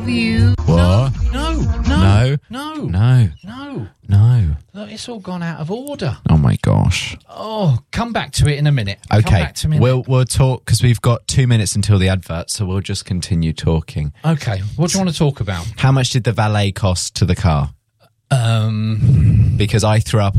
love you. What? No. Look, it's all gone out of order. Oh my gosh. Oh, come back to it in a minute. Okay, Come back to me. we'll talk because we've got 2 minutes until the advert, so we'll just continue talking. Okay, what do you want to talk about? How much did the valet cost to the car? Because I threw up